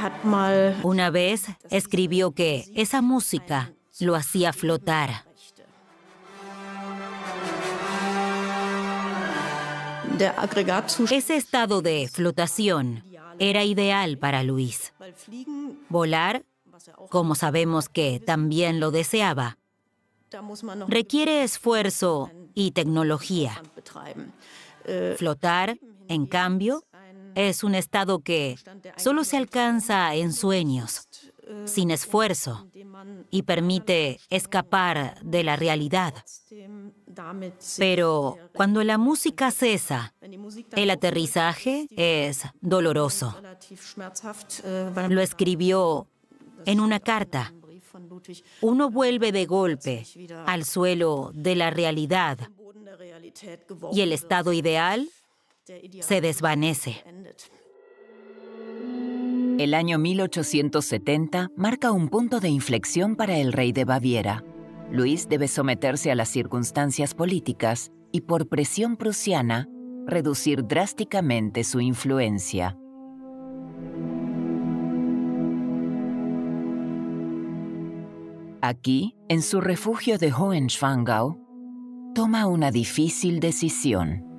Una vez escribió que esa música lo hacía flotar. Ese estado de flotación era ideal para Luis. Volar, como sabemos que también lo deseaba, requiere esfuerzo y tecnología. Flotar, en cambio, es un estado que solo se alcanza en sueños, sin esfuerzo, y permite escapar de la realidad. Pero cuando la música cesa, el aterrizaje es doloroso. Lo escribió en una carta. Uno vuelve de golpe al suelo de la realidad y el estado ideal se desvanece. El año 1870 marca un punto de inflexión para el rey de Baviera. Luis debe someterse a las circunstancias políticas y, por presión prusiana, reducir drásticamente su influencia. Aquí, en su refugio de Hohenschwangau, toma una difícil decisión.